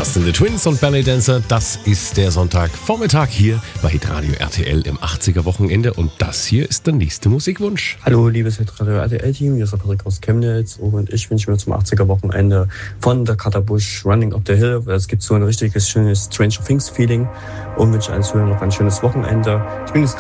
Das sind die Twins und Ballet Dancer. Das ist der Sonntagvormittag hier bei Hitradio RTL im 80er Wochenende. Und das hier ist der nächste Musikwunsch. Hallo, liebes Hitradio RTL-Team. Hier ist der Patrick aus Chemnitz. Und ich wünsche mir zum 80er Wochenende von der Bush Running Up the Hill. Es gibt so ein richtiges schönes Stranger Things Feeling. Und wünsche allen Zuhörern noch ein schönes Wochenende. Ich bin jetzt